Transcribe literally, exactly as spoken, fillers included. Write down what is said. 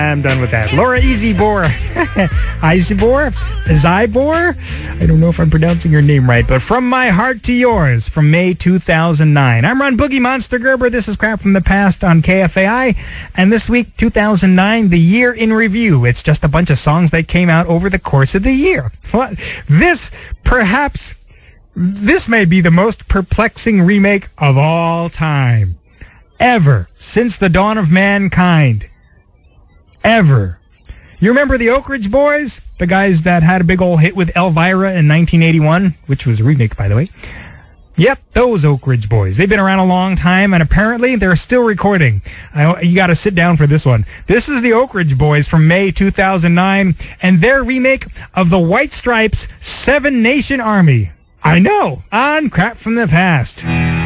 I'm done with that. Laura Easybor. Easybor? Zybor? I don't know if I'm pronouncing your name right, but From My Heart to Yours from May two thousand nine. I'm Ron Boogie Monster Gerber. This is Crap from the Past on K F A I. And this week, two thousand nine, the year in review. It's just a bunch of songs that came out over the course of the year. What? This, perhaps, this may be the most perplexing remake of all time. Ever. Since the dawn of mankind. Ever. You remember the Oak Ridge Boys? The guys that had a big old hit with Elvira in nineteen eighty-one, which was a remake, by the way. Yep, those Oak Ridge Boys. They've been around a long time, and apparently they're still recording. I, you got to sit down for this one. This is the Oak Ridge Boys from May two thousand nine, and their remake of the White Stripes' Seven Nation Army. I know, on Crap from the Past.